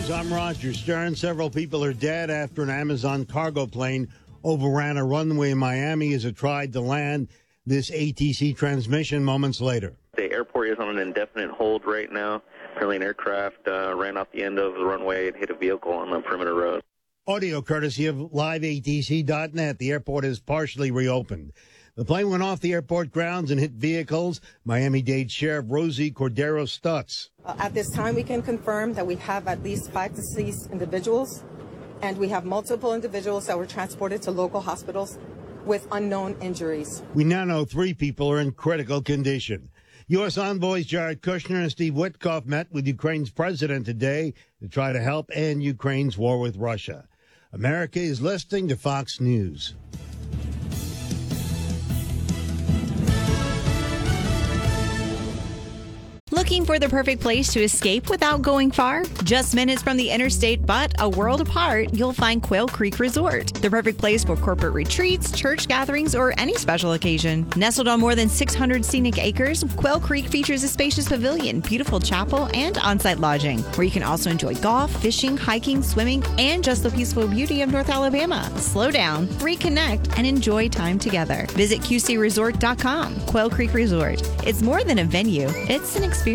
News. I'm Roger Stern. Several people are dead after an Amazon cargo plane overran a runway in Miami as it tried to land. This ATC transmission moments later. The airport is on an indefinite hold right now. Apparently an aircraft ran off the end of the runway and hit a vehicle on the perimeter road. Audio courtesy of liveatc.net. The airport is partially reopened. The plane went off the airport grounds and hit vehicles. Miami-Dade Sheriff Rosie Cordero Stutz. At this time, we can confirm that we have at least 5 deceased individuals, and we have multiple individuals that were transported to local hospitals with unknown injuries. We now know 3 people are in critical condition. U.S. envoys Jared Kushner and Steve Witkoff met with Ukraine's president today to try to help end Ukraine's war with Russia. America is listening to Fox News. Looking for the perfect place to escape without going far? Just minutes from the interstate, but a world apart, you'll find Quail Creek Resort. The perfect place for corporate retreats, church gatherings, or any special occasion. Nestled on more than 600 scenic acres, Quail Creek features a spacious pavilion, beautiful chapel, and on-site lodging, where you can also enjoy golf, fishing, hiking, swimming, and just the peaceful beauty of North Alabama. Slow down, reconnect, and enjoy time together. Visit QCResort.com. Quail Creek Resort. It's more than a venue. It's an experience.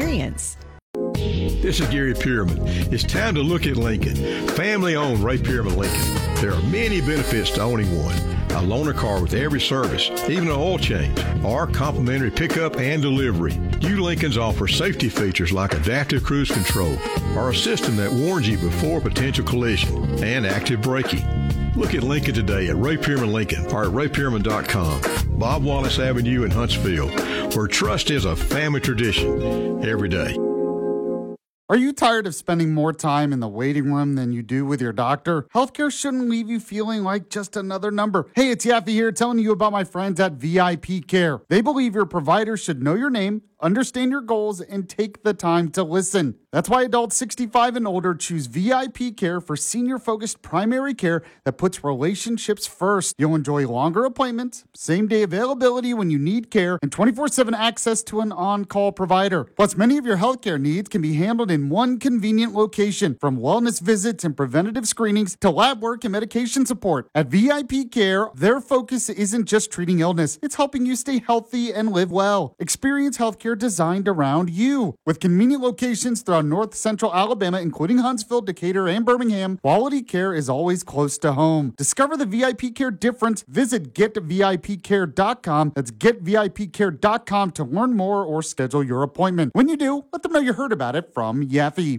This is Gary Pierman. It's time to look at Lincoln. Family-owned Ray Pierman Lincoln. There are many benefits to owning one. A loaner car with every service, even an oil change, or complimentary pickup and delivery. You Lincolns offer safety features like adaptive cruise control, or a system that warns you before potential collision, and active braking. Look at Lincoln today at Ray Pierman Lincoln or at raypierman.com. Bob Wallace Avenue in Huntsville, where trust is a family tradition every day. Are you tired of spending more time in the waiting room than you do with your doctor? Healthcare shouldn't leave you feeling like just another number. Hey, it's Yaffe here telling you about my friends at VIP Care. They believe your provider should know your name, understand your goals, and take the time to listen. That's why adults 65 and older choose VIP Care for senior-focused primary care that puts relationships first. You'll enjoy longer appointments, same-day availability when you need care, and 24/7 access to an on-call provider. Plus, many of your healthcare needs can be handled in one convenient location, from wellness visits and preventative screenings to lab work and medication support. At VIP Care, their focus isn't just treating illness, it's helping you stay healthy and live well. Experience healthcare designed around you. With convenient locations throughout North Central Alabama, including Huntsville, Decatur, and Birmingham, quality care is always close to home. Discover the VIP Care difference. Visit GetVIPCare.com. That's GetVIPCare.com to learn more or schedule your appointment. When you do, let them know you heard about it from Yaffe.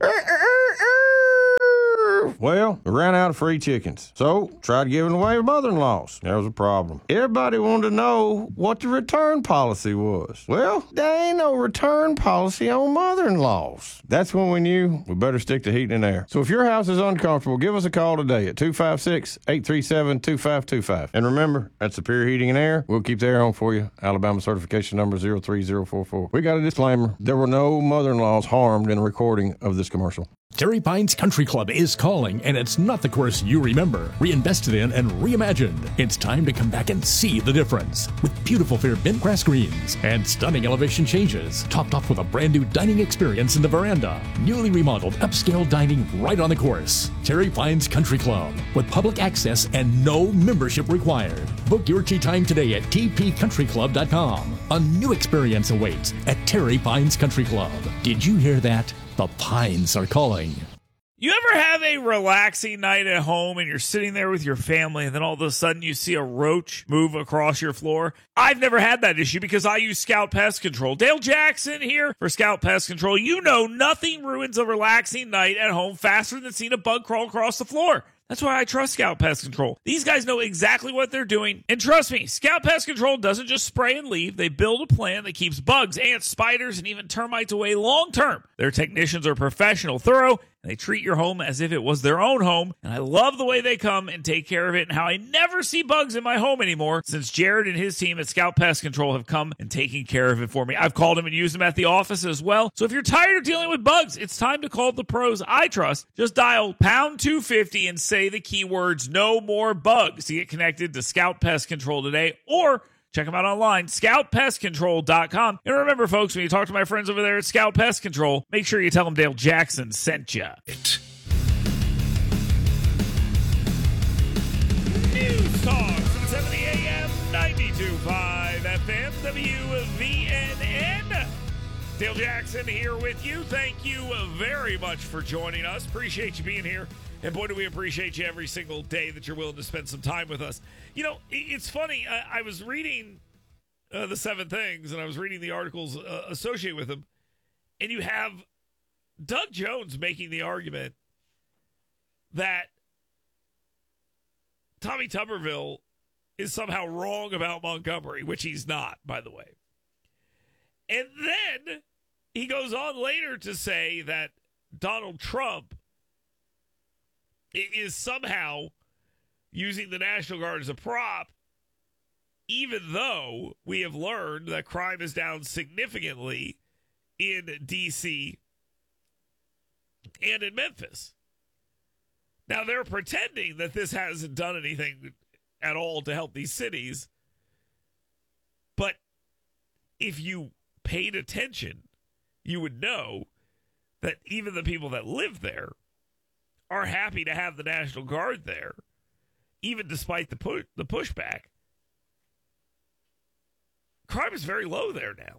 Well, we ran out of free chickens, so tried giving away mother-in-laws. There was a problem. Everybody wanted to know what the return policy was. Well, there ain't no return policy on mother-in-laws. That's when we knew we better stick to heating and air. So if your house is uncomfortable, give us a call today at 256-837-2525. And remember, at Superior Heating and Air, we'll keep the air on for you. Alabama certification number 03044. We got a disclaimer. There were no mother-in-laws harmed in the recording of this commercial. Terry Pines Country Club is calling, and it's not the course you remember. Reinvested in and reimagined. It's time to come back and see the difference. With beautiful fair bent grass greens and stunning elevation changes, topped off with a brand new dining experience in the veranda. Newly remodeled upscale dining right on the course. Terry Pines Country Club, with public access and no membership required. Book your tea time today at tpcountryclub.com. A new experience awaits at Terry Pines Country Club. Did you hear that? The Pines are calling. You ever have a relaxing night at home and you're sitting there with your family and then all of a sudden you see a roach move across your floor? I've never had that issue because I use Scout Pest Control. Dale Jackson here for Scout Pest Control. You know nothing ruins a relaxing night at home faster than seeing a bug crawl across the floor. That's why I trust Scout Pest Control. These guys know exactly what they're doing. And trust me, Scout Pest Control doesn't just spray and leave. They build a plan that keeps bugs, ants, spiders, and even termites away long term. Their technicians are professional, thorough, and they treat your home as if it was their own home. And I love the way they come and take care of it and how I never see bugs in my home anymore since Jared and his team at Scout Pest Control have come and taken care of it for me. I've called them and used them at the office as well. So if you're tired of dealing with bugs, it's time to call the pros I trust. Just dial pound 250 and say the keywords "no more bugs" to get connected to Scout Pest Control today, or check them out online, scoutpestcontrol.com. And remember, folks, when you talk to my friends over there at Scout Pest Control, make sure you tell them Dale Jackson sent you. Dale Jackson here with you. Thank you very much for joining us. Appreciate you being here. And boy, do we appreciate you every single day that you're willing to spend some time with us. You know, it's funny. I was reading the 7 Things, and I was reading the articles associated with them. And you have Doug Jones making the argument that Tommy Tuberville is somehow wrong about Montgomery, which he's not, by the way. And then he goes on later to say that Donald Trump is somehow using the National Guard as a prop, even though we have learned that crime is down significantly in D.C. and in Memphis. Now, they're pretending that this hasn't done anything at all to help these cities. But if you paid attention, you would know that even the people that live there are happy to have the National Guard there, even despite the pushback. Crime is very low there now.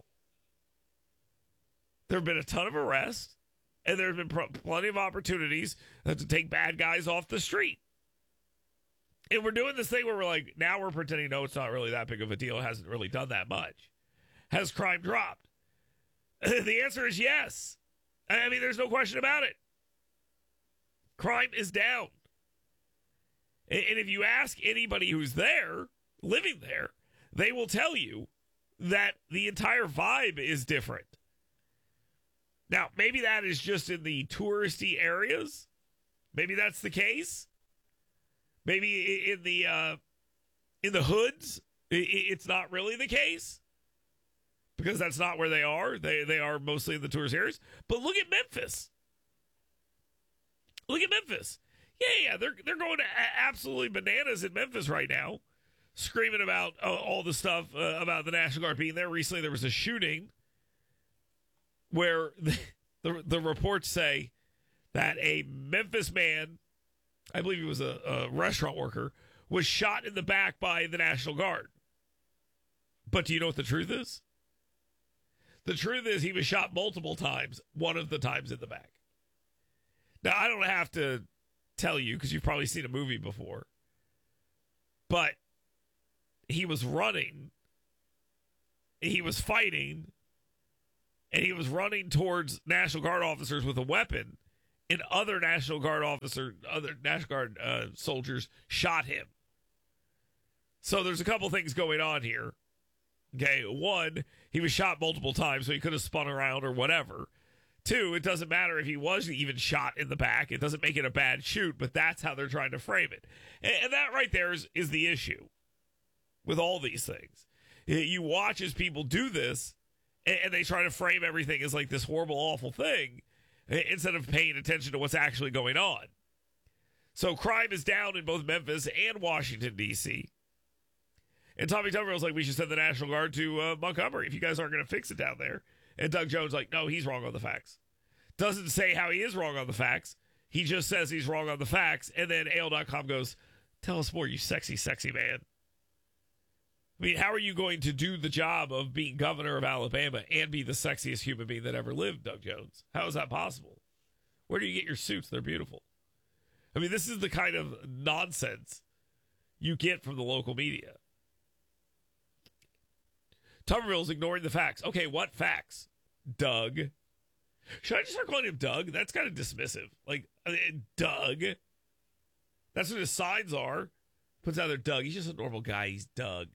There have been a ton of arrests, and there have been plenty of opportunities to take bad guys off the street. And we're doing this thing where we're like, now we're pretending, no, it's not really that big of a deal. It hasn't really done that much. Has crime dropped? The answer is yes. I mean, there's no question about it. Crime is down. And if you ask anybody who's there, living there, they will tell you that the entire vibe is different. Now, maybe that is just in the touristy areas. Maybe that's the case. Maybe in the hoods, it's not really the case. Because that's not where they are. They are mostly in the tourist areas. But look at Memphis. Look at Memphis. Yeah, they're going absolutely bananas in Memphis right now, screaming about all the stuff about the National Guard being there. Recently, there was a shooting where the reports say that a Memphis man, I believe he was a restaurant worker, was shot in the back by the National Guard. But do you know what the truth is? The truth is he was shot multiple times, one of the times in the back. Now, I don't have to tell you because you've probably seen a movie before, but he was running, he was fighting, and he was running towards National Guard officers with a weapon, and other National Guard soldiers shot him. So there's a couple things going on here. Okay, 1, he was shot multiple times, so he could have spun around or whatever. 2, it doesn't matter if he was even shot in the back. It doesn't make it a bad shoot, but that's how they're trying to frame it. And that right there is the issue with all these things. You watch as people do this, and they try to frame everything as like this horrible, awful thing, instead of paying attention to what's actually going on. So crime is down in both Memphis and Washington, D.C., and Tommy Tuberville was like, we should send the National Guard to Montgomery if you guys aren't going to fix it down there. And Doug Jones like, no, he's wrong on the facts. Doesn't say how he is wrong on the facts. He just says he's wrong on the facts. And then AL.com goes, tell us more, you sexy, sexy man. I mean, how are you going to do the job of being governor of Alabama and be the sexiest human being that ever lived, Doug Jones? How is that possible? Where do you get your suits? They're beautiful. I mean, this is the kind of nonsense you get from the local media. Tuberville's ignoring the facts. Okay, what facts? Doug. Should I just start calling him Doug? That's kind of dismissive. Like, Doug. That's what his signs are. Puts out there, Doug. He's just a normal guy. He's Doug.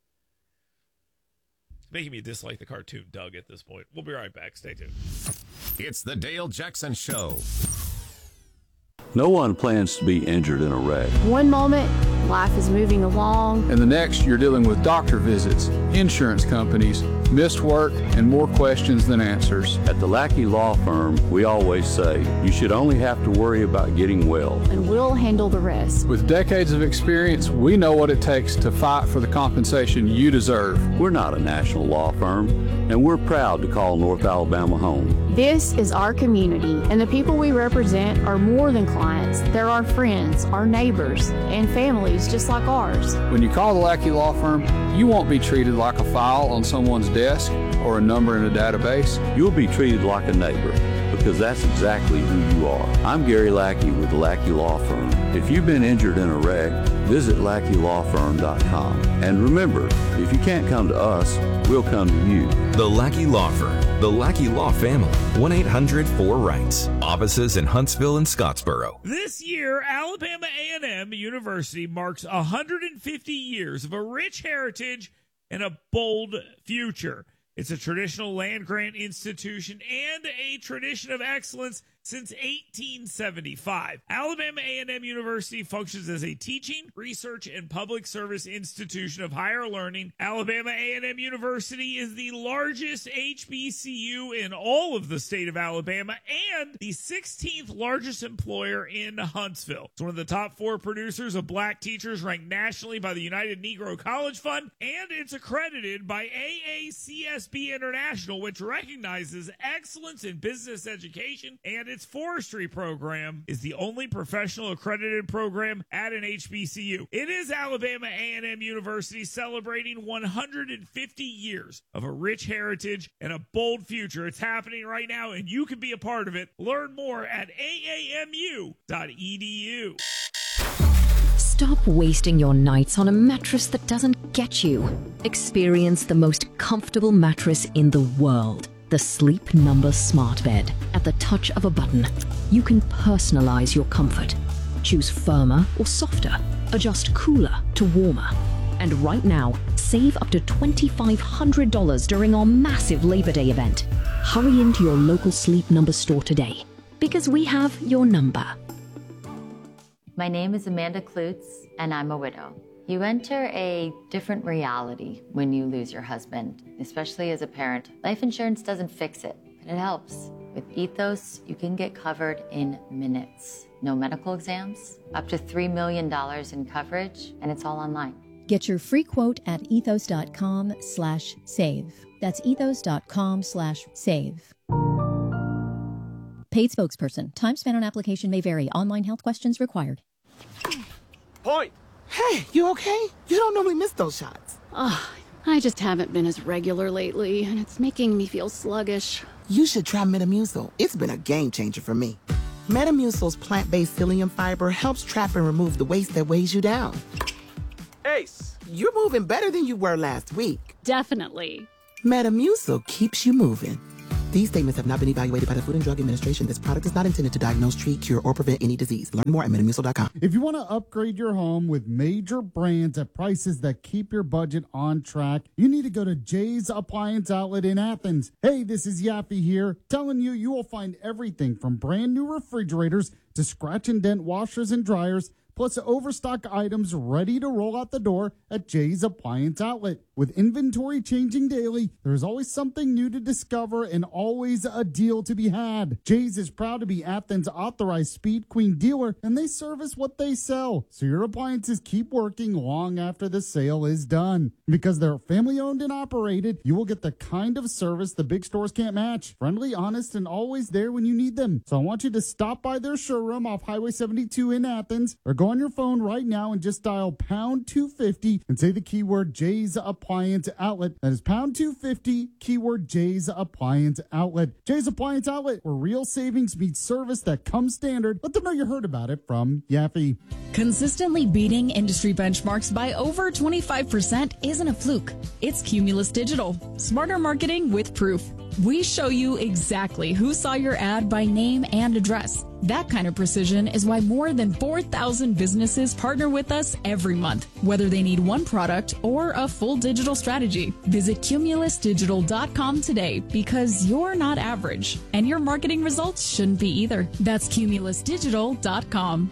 It's making me dislike the cartoon Doug at this point. We'll be right back. Stay tuned. It's the Dale Jackson Show. No one plans to be injured in a wreck. One moment, life is moving along. And the next, you're dealing with doctor visits, insurance companies, missed work, and more questions than answers. At the Lackey Law Firm, we always say, you should only have to worry about getting well. And we'll handle the rest. With decades of experience, we know what it takes to fight for the compensation you deserve. We're not a national law firm, and we're proud to call North Alabama home. This is our community, and the people we represent are more than clients. They're our friends, our neighbors, and families just like ours. When you call the Lackey Law Firm, you won't be treated like a file on someone's desk or a number in a database. You'll be treated like a neighbor, because that's exactly who you are. I'm Gary Lackey with the Lackey Law Firm. If you've been injured in a wreck, visit LackeyLawFirm.com. And remember, if you can't come to us, we'll come to you. The Lackey Law Firm. The Lackey Law Family. 1-800-4RIGHTS. Offices in Huntsville and Scottsboro. This year, Alabama A&M University marks 150 years of a rich heritage and a bold future. It's a traditional land-grant institution and a tradition of excellence since 1875. Alabama A&M University functions as a teaching, research, and public service institution of higher learning. Alabama A&M University is the largest HBCU in all of the state of Alabama and the 16th largest employer in Huntsville. It's one of the top 4 producers of black teachers ranked nationally by the United Negro College Fund, and it's accredited by AACSB International, which recognizes excellence in business education, and its forestry program is the only professional accredited program at an HBCU. It is Alabama A&M University celebrating 150 years of a rich heritage and a bold future. It's happening right now, and you can be a part of it. Learn more at aamu.edu. Stop wasting your nights on a mattress that doesn't get you. Experience the most comfortable mattress in the world. The Sleep Number Smart Bed. At the touch of a button, you can personalize your comfort. Choose firmer or softer. Adjust cooler to warmer. And right now, save up to $2,500 during our massive Labor Day event. Hurry into your local Sleep Number store today, because we have your number. My name is Amanda Klutz, and I'm a widow. You enter a different reality when you lose your husband, especially as a parent. Life insurance doesn't fix it, but it helps. With Ethos, you can get covered in minutes. No medical exams, up to $3 million in coverage, and it's all online. Get your free quote at ethos.com/save. That's ethos.com/save. Paid spokesperson. Time spent on application may vary. Online health questions required. Point. Hey, you okay? You don't normally miss those shots. I just haven't been as regular lately, and it's making me feel sluggish. You should try Metamucil. It's been a game changer for me. Metamucil's plant-based psyllium fiber helps trap and remove the waste that weighs you down. Ace, you're moving better than you were last week. Definitely. Metamucil keeps you moving. These statements have not been evaluated by the Food and Drug Administration. This product is not intended to diagnose, treat, cure, or prevent any disease. Learn more at Metamucil.com. If you want to upgrade your home with major brands at prices that keep your budget on track, you need to go to Jay's Appliance Outlet in Athens. Hey, this is Yaffe here, telling you you will find everything from brand new refrigerators to scratch and dent washers and dryers, plus overstock items ready to roll out the door at Jay's Appliance Outlet. With inventory changing daily, there's always something new to discover and always a deal to be had. Jay's is proud to be Athens' authorized Speed Queen dealer, and they service what they sell, so your appliances keep working long after the sale is done. Because they're family owned and operated, you will get the kind of service the big stores can't match. Friendly, honest, and always there when you need them. So I want you to stop by their showroom off Highway 72 in Athens, or go on your phone right now and just dial pound 250 and say the keyword Jay's Appliance Outlet. That is pound 250, keyword Jay's Appliance Outlet. Jay's Appliance Outlet, where real savings meets service that comes standard. Let them know you heard about it from Yaffe. Consistently beating industry benchmarks by over 25% isn't a fluke. It's Cumulus Digital. Smarter marketing with proof. We show you exactly who saw your ad by name and address. That kind of precision is why more than 4,000 businesses partner with us every month, whether they need one product or a full digital strategy. Visit cumulusdigital.com today, because you're not average, and your marketing results shouldn't be either. That's cumulusdigital.com.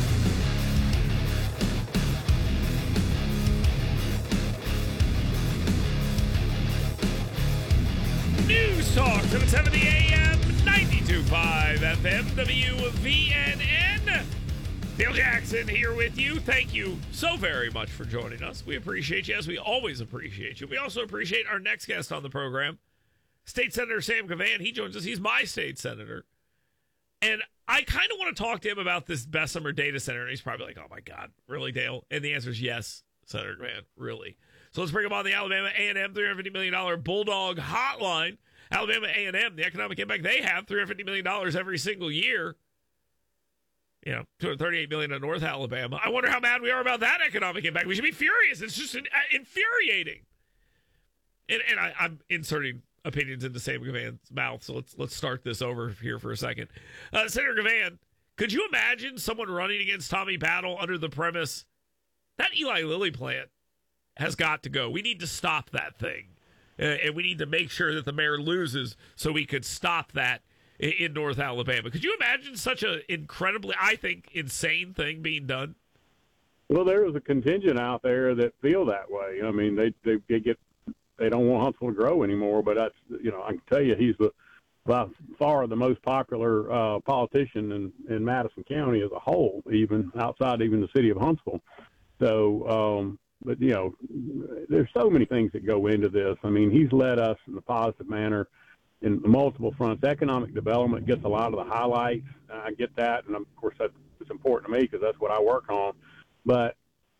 News Talk 770 AM, 92.5 FM, WVNN. Dale Jackson here with you. Thank you so very much for joining us. We appreciate you, as we always appreciate you. We also appreciate our next guest on the program. State Senator Sam Cavan, he joins us. He's my state senator. And I kind of want to talk to him about this Bessemer data center. And he's probably like, oh, my God, really, Dale? And the answer is yes, Senator Cavan, really. So let's bring him on the Alabama A&M $350 million Bulldog Hotline. Alabama A&M, the economic impact they have, $350 million every single year. You know, $238 million in North Alabama. I wonder how mad we are about that economic impact. We should be furious. It's just infuriating. And I'm inserting opinions into Sam Gavan's mouth, so let's start this over here for a second. Senator Gavan, could you imagine someone running against Tommy Battle under the premise that Eli Lilly plant has got to go? We need to stop that thing, and we need to make sure that the mayor loses so we could stop that in North Alabama. Could you imagine such an incredibly, I think, insane thing being done? Well, there is a contingent out there that feel that way. I mean, they don't want Huntsville to grow anymore, but that's, I can tell you he's by far the most popular politician in Madison County as a whole, even outside even the city of Huntsville. So, but there's so many things that go into this. I mean, he's led us in a positive manner in multiple fronts. Economic development gets a lot of the highlights. I get that, and of course it's important to me because that's what I work on. But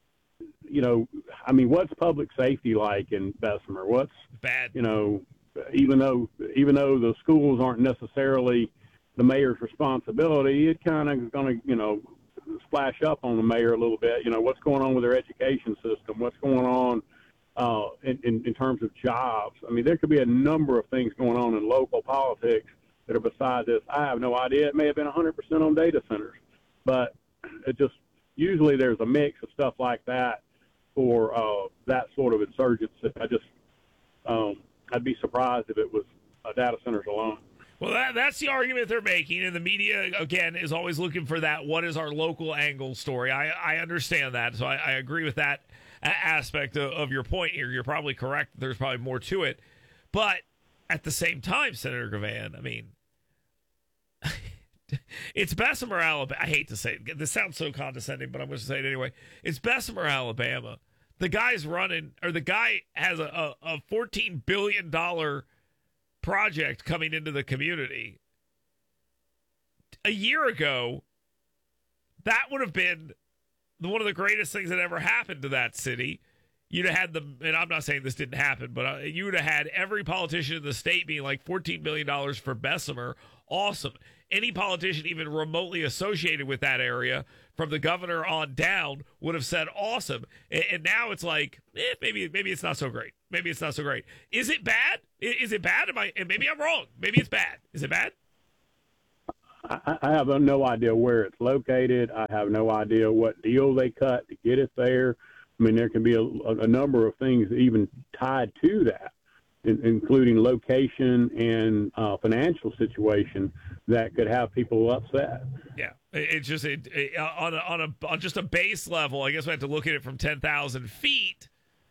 I mean, what's public safety like in Bessemer? What's bad? Even though the schools aren't necessarily the mayor's responsibility, it kind of is going to, splash up on the mayor a little bit. What's going on with their education system? What's going on in terms of jobs? I mean, there could be a number of things going on in local politics that are beside this. I have no idea. It may have been 100% on data centers, but it just usually there's a mix of stuff like that for that sort of insurgence. I'd be surprised if it was data centers alone. Well, that's the argument they're making, and the media, again, is always looking for that what is our local angle story. I understand that, so I agree with that aspect of your point here. You're probably correct. There's probably more to it. But at the same time, Senator Gavan, I mean, it's Bessemer, Alabama. I hate to say it. This sounds so condescending, but I'm going to say it anyway. It's Bessemer, Alabama. The guy's running, or the guy has a $14 billion project coming into the community. A year ago, that would have been one of the greatest things that ever happened to that city. You'd have had and I'm not saying this didn't happen, but you would have had every politician in the state being like $14 billion for Bessemer. Awesome. Any politician even remotely associated with that area, from the governor on down, would have said awesome. And now it's like, maybe it's not so great. Maybe it's not so great. Is it bad? Is it bad? Maybe I'm wrong. Maybe it's bad. Is it bad? I have no idea where it's located. I have no idea what deal they cut to get it there. I mean, there can be a number of things even tied to that, including location and financial situation that could have people upset. Yeah, it's just on just a base level. I guess we have to look at it from 10,000 feet.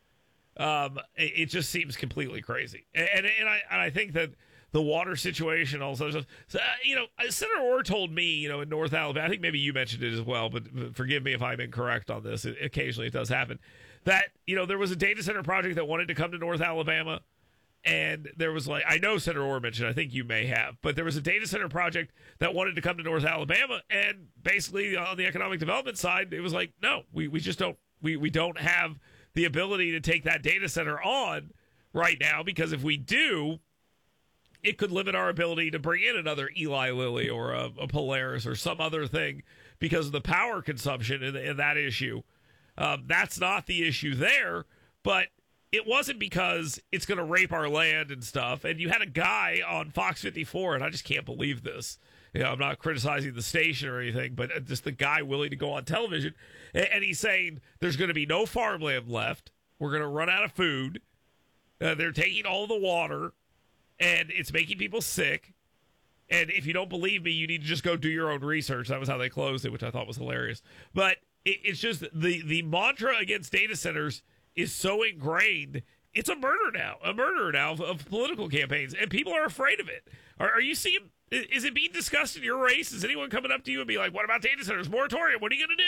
It just seems completely crazy, and I think that the water situation also. So, Senator Orr told me, in North Alabama, I think maybe you mentioned it as well, but forgive me if I'm incorrect on this. Occasionally it does happen that, there was a data center project that wanted to come to North Alabama. And there was I know Senator Orr mentioned, I think you may have, but there was a data center project that wanted to come to North Alabama. And basically on the economic development side, it was like, no, we just don't, we don't have the ability to take that data center on right now, because if we do, it could limit our ability to bring in another Eli Lilly or a Polaris or some other thing because of the power consumption in that issue. That's not the issue there, but it wasn't because it's going to rape our land and stuff. And you had a guy on Fox 54, and I just can't believe this. I'm not criticizing the station or anything, but just the guy willing to go on television. And he's saying there's going to be no farmland left. We're going to run out of food. They're taking all the water, and it's making people sick. And if you don't believe me, you need to just go do your own research. That was how they closed it, which I thought was hilarious. But it's just the mantra against data centers is so ingrained. It's a murder now of political campaigns, and people are afraid of it. Are you seeing? Is it being discussed in your race? Is anyone coming up to you and be like, "What about data centers? Moratorium? What are you going to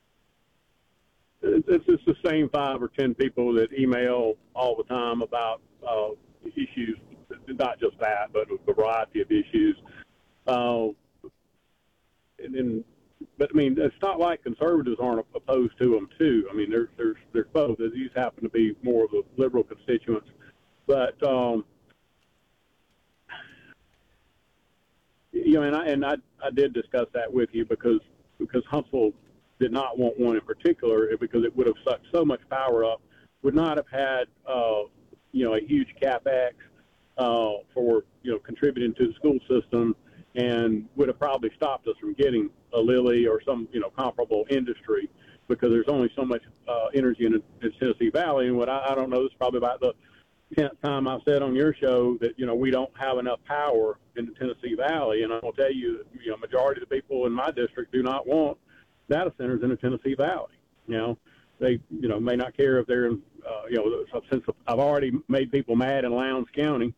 do?" It's just the same 5 or 10 people that email all the time about issues not just that, but a variety of issues. But I mean, it's not like conservatives aren't opposed to them too. I mean, there's both. These happen to be more of the liberal constituents, but and I did discuss that with you because Huntsville did not want one in particular because it would have sucked so much power up, would not have had a huge capex for contributing to the school system, and would have probably stopped us from getting a Lilly or some comparable industry because there's only so much energy in Tennessee Valley. And what I don't know, this is probably about the 10th time I've said on your show that we don't have enough power in the Tennessee Valley, and I will tell you, majority of the people in my district do not want data centers in the Tennessee Valley. They may not care if they're in since I've already made people mad in Lowndes County.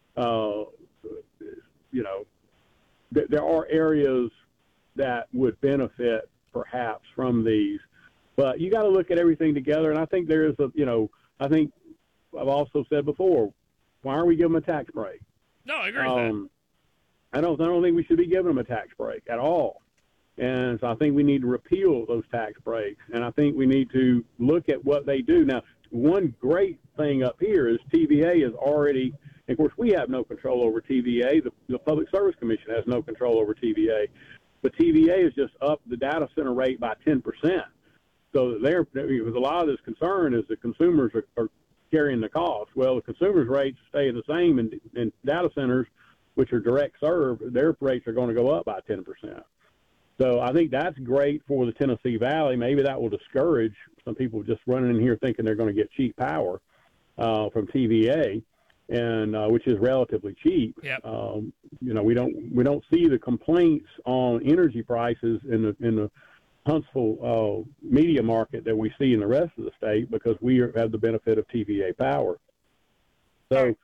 There are areas that would benefit perhaps from these, but you got to look at everything together. And I think there is I think I've also said before, why aren't we giving them a tax break? No, I agree with that. I don't think we should be giving them a tax break at all. And so I think we need to repeal those tax breaks. And I think we need to look at what they do. Now, one great thing up here is TVA is already, and of course, we have no control over TVA. The Public Service Commission has no control over TVA. But TVA has just upped the data center rate by 10%. So because a lot of this concern is the consumers are carrying the cost. Well, the consumers' rates stay the same in data centers, which are direct serve, their rates are going to go up by 10%. So I think that's great for the Tennessee Valley. Maybe that will discourage some people just running in here thinking they're going to get cheap power from TVA, and which is relatively cheap. Yep. We don't see the complaints on energy prices in the Huntsville media market that we see in the rest of the state because we have the benefit of TVA power. So,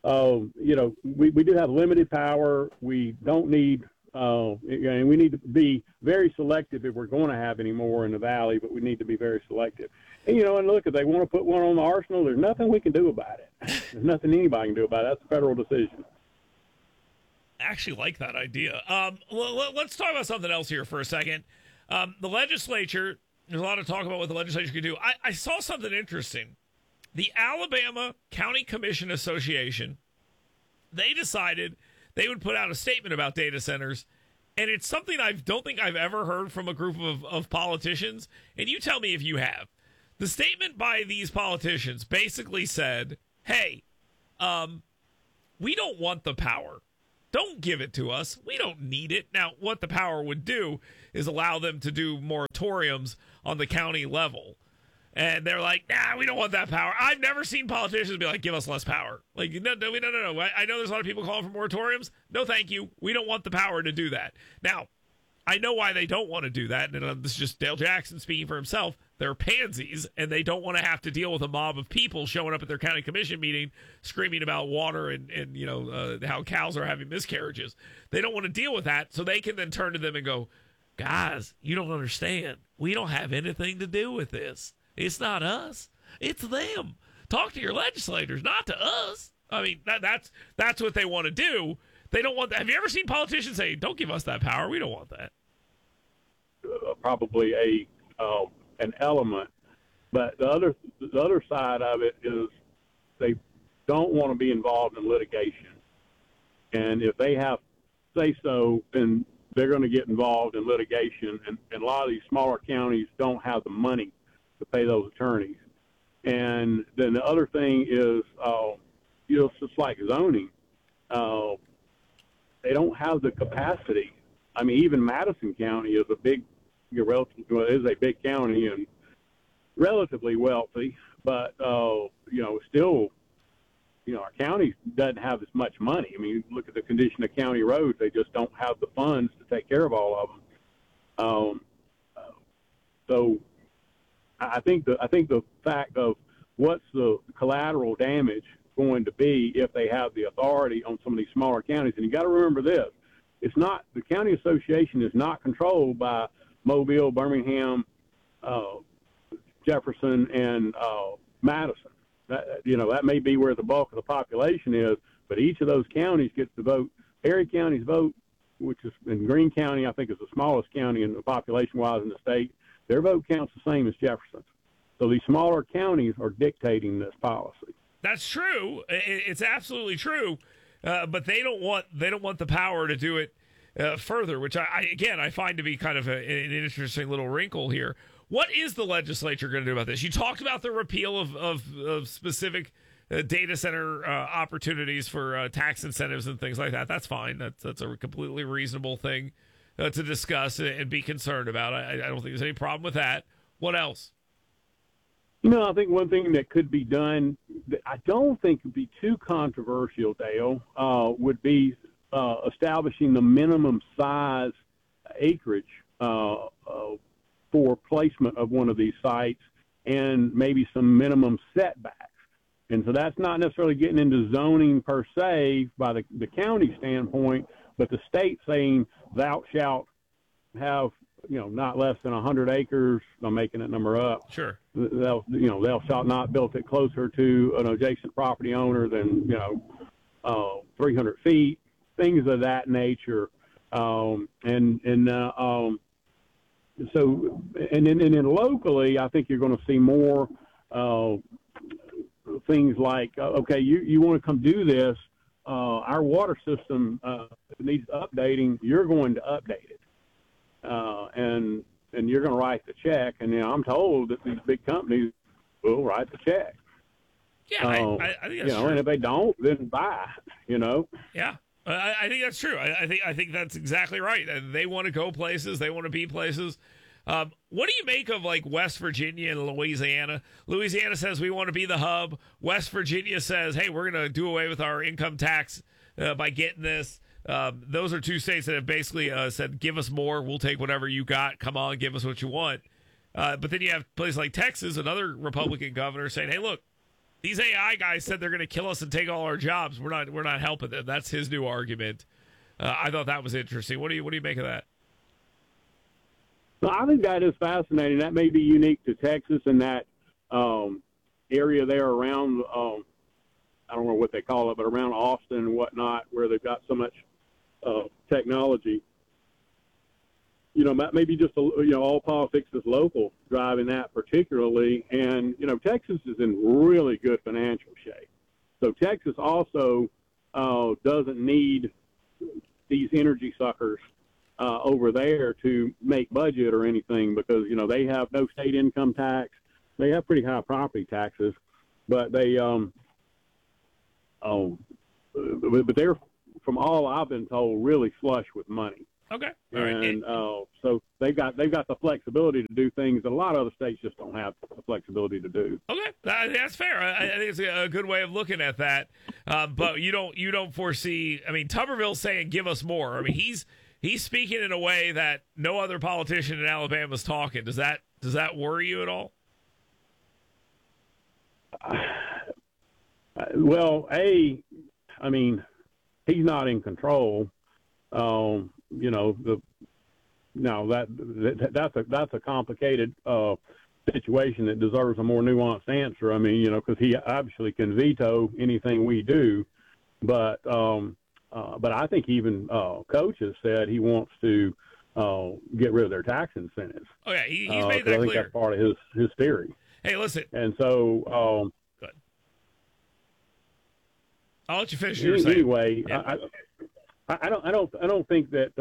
we do have limited power. We don't need, and we need to be very selective if we're going to have any more in the valley, but we need to be very selective. And, and look, if they want to put one on the arsenal, there's nothing we can do about it. There's nothing anybody can do about it. That's a federal decision. I actually like that idea. Let's talk about something else here for a second. The legislature, there's a lot of talk about what the legislature could do. I saw something interesting. The Alabama County Commission Association, they decided they would put out a statement about data centers, and it's something I don't think I've ever heard from a group of politicians, and you tell me if you have. The statement by these politicians basically said, hey, we don't want the power. Don't give it to us. We don't need it. Now, what the power would do is allow them to do moratoriums on the county level. And they're like, nah, we don't want that power. I've never seen politicians be like, give us less power. Like, no. I know there's a lot of people calling for moratoriums. No, thank you. We don't want the power to do that. Now, I know why they don't want to do that. And this is just Dale Jackson speaking for himself. They're pansies, and they don't want to have to deal with a mob of people showing up at their county commission meeting screaming about water and how cows are having miscarriages. They don't want to deal with that, so they can then turn to them and go, guys, you don't understand. We don't have anything to do with this. It's not us. It's them. Talk to your legislators, not to us. I mean, that's what they want to do. They don't want that. Have you ever seen politicians say, don't give us that power? We don't want that. Probably an element, but the other side of it is they don't want to be involved in litigation, and if they have say so, then they're going to get involved in litigation, and a lot of these smaller counties don't have the money to pay those attorneys. And then the other thing is, it's just like zoning. They don't have the capacity. I mean, even Madison County is a big county and relatively wealthy, but still, our county doesn't have as much money. I mean, look at the condition of county roads; they just don't have the funds to take care of all of them. So, I think the fact of what's the collateral damage going to be if they have the authority on some of these smaller counties, and you got to remember this: it's not the county association is not controlled by Mobile, Birmingham, Jefferson, and Madison. That may be where the bulk of the population is, but each of those counties gets to vote. Perry County's vote, which is in Greene County, I think is the smallest county in the population-wise in the state, their vote counts the same as Jefferson's. So these smaller counties are dictating this policy. That's true. It's absolutely true. But they don't want the power to do it further, which I find to be kind of an interesting little wrinkle here. What is the legislature going to do about this? You talked about the repeal of specific data center opportunities for tax incentives and things like that. That's fine. That's a completely reasonable thing to discuss and be concerned about. I don't think there's any problem with that. What else? I think one thing that could be done that I don't think would be too controversial, Dale, would be establishing the minimum size acreage for placement of one of these sites and maybe some minimum setbacks. And so that's not necessarily getting into zoning per se by the county standpoint, but the state saying thou shalt have, not less than 100 acres. I'm making that number up. Sure. Thou shalt not build it closer to an adjacent property owner than, 300 feet, things of that nature. So, and then locally, I think you're going to see more things like, okay, you want to come do this. Our water system needs updating. You're going to update it. And you're going to write the check. And I'm told that these big companies will write the check. Yeah, I think that's true. And if they don't, then buy. Yeah, I think that's true. I think that's exactly right. They want to go places. They want to be places. What do you make of like West Virginia and Louisiana? Louisiana says we want to be the hub. West Virginia says, hey, we're going to do away with our income tax by getting this. Those are two states that have basically said, give us more. We'll take whatever you got. Come on, give us what you want. But then you have places like Texas, another Republican governor saying, hey, look, these AI guys said they're going to kill us and take all our jobs. We're not helping them. That's his new argument. I thought that was interesting. What do you make of that? Well, I think that is fascinating. That may be unique to Texas and that area there around, I don't know what they call it, but around Austin and whatnot, where they've got so much technology. Maybe just, all politics is local driving that particularly. And, Texas is in really good financial shape. So Texas also doesn't need these energy suckers over there to make budget or anything because, they have no state income tax. They have pretty high property taxes, but they, but they're, from all I've been told, really flush with money. Okay. All right. And so they've got the flexibility to do things that a lot of other states just don't have the flexibility to do. Okay, that's fair. I think it's a good way of looking at that. But you don't foresee. I mean, Tuberville's saying, "Give us more." I mean, he's speaking in a way that no other politician in Alabama is talking. Does that worry you at all? Well, I mean, he's not in control. That's a complicated situation that deserves a more nuanced answer. I mean, because he obviously can veto anything we do, but I think even Coach has said he wants to get rid of their tax incentives. Oh yeah, he's made that clear. I think that's part of his theory. Hey, listen. And so, good. I'll let you finish your saying. Anyway, yeah. I don't think that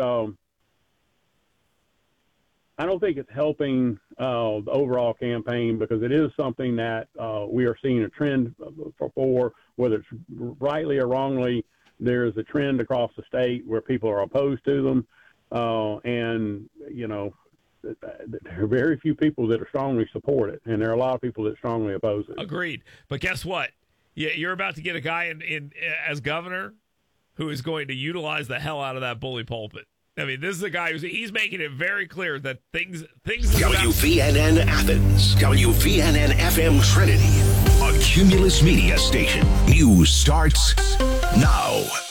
I don't think it's helping the overall campaign because it is something that we are seeing a trend for, whether it's rightly or wrongly. There's a trend across the state where people are opposed to them, and there are very few people that are strongly support it, and there are a lot of people that strongly oppose it. Agreed. But guess what? You're about to get a guy in as governor who is going to utilize the hell out of that bully pulpit. I mean, this is a guy he's making it very clear that things. WVNN Athens, WVNN FM Trinity, a Cumulus Media station. News starts now.